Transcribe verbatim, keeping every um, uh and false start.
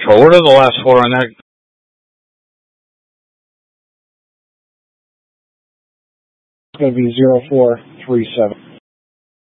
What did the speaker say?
Control, what are the last four on that? It's going to be zero four three seven.